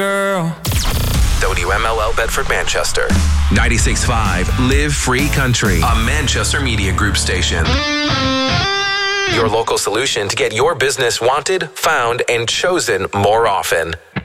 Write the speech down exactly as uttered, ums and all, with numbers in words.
girl. W M L L Bedford, Manchester. ninety-six point five Live Free Country, a Manchester Media Group station. Your local solution to get your business wanted, found, and chosen more often.